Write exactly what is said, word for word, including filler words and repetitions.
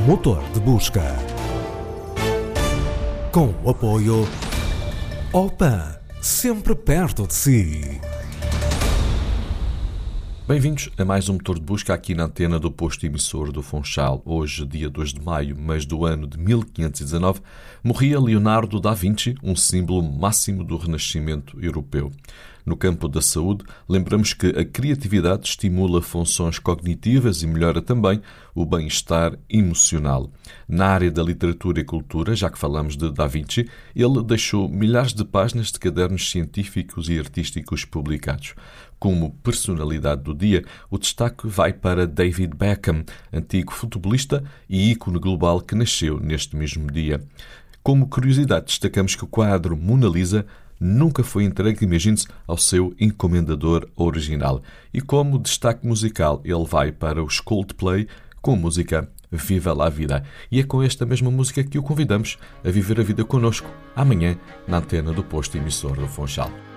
motor de busca. Com o apoio Opan, sempre perto de si. Bem-vindos a mais um motor de busca aqui na antena do posto emissor do Funchal. Hoje, dia dois de maio, mas do ano de mil quinhentos e dezanove, morria Leonardo da Vinci, um símbolo máximo do Renascimento europeu. No campo da saúde, lembramos que a criatividade estimula funções cognitivas e melhora também o bem-estar emocional. Na área da literatura e cultura, já que falamos de Da Vinci, ele deixou milhares de páginas de cadernos científicos e artísticos publicados. Como personalidade do dia, o destaque vai para David Beckham, antigo futebolista e ícone global que nasceu neste mesmo dia. Como curiosidade, destacamos que o quadro Mona Lisa nunca foi entregue, imagine-se, ao seu encomendador original. E como destaque musical, ele vai para os Coldplay com a música Viva la Vida. E é com esta mesma música que o convidamos a viver a vida connosco, amanhã, na antena do posto emissor do Funchal.